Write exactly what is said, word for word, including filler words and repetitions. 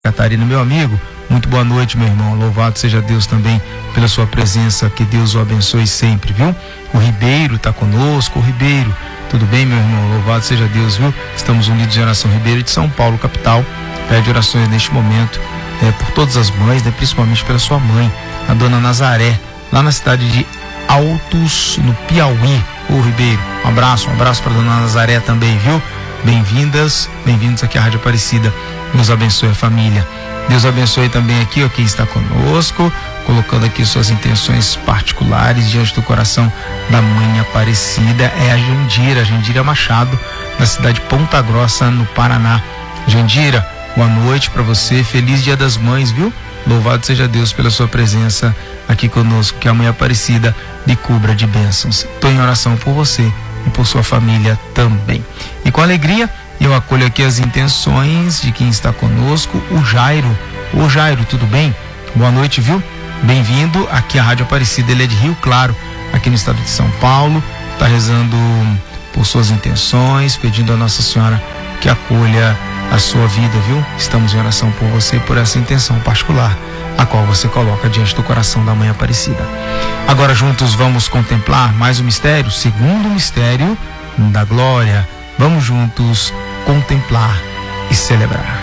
Catarina, meu amigo, muito boa noite, meu irmão. Louvado seja Deus também pela sua presença, que Deus o abençoe sempre, viu? O Ribeiro está conosco. O Ribeiro, tudo bem, meu irmão? Louvado seja Deus, viu? Estamos unidos em oração. Ribeiro de São Paulo, capital, pede orações neste momento é, por todas as mães, né? Principalmente pela sua mãe, a dona Nazaré, lá na cidade de Altos, no Piauí. Ô Ribeiro, um abraço, um abraço para dona Nazaré também, viu? Bem-vindas, bem-vindos aqui à Rádio Aparecida. Deus abençoe a família. Deus abençoe também aqui, ó, quem está conosco, colocando aqui suas intenções particulares diante do coração da Mãe Aparecida. É a Jandira, Jandira Machado, da cidade de Ponta Grossa, no Paraná. Jandira, boa noite para você, feliz Dia das Mães, viu? Louvado seja Deus pela sua presença aqui conosco, que a Mãe Aparecida lhe cubra de bênçãos. Estou em oração por você e por sua família também. E com alegria, eu acolho aqui as intenções de quem está conosco, o Jairo. Ô Jairo, tudo bem? Boa noite, viu? Bem-vindo aqui à Rádio Aparecida. Ele é de Rio Claro, aqui no estado de São Paulo. Está rezando por suas intenções, pedindo a Nossa Senhora que acolha a sua vida, viu? Estamos em oração por você, por essa intenção particular, a qual você coloca diante do coração da Mãe Aparecida. Agora juntos vamos contemplar mais um mistério, o segundo mistério da glória. Vamos juntos contemplar e celebrar.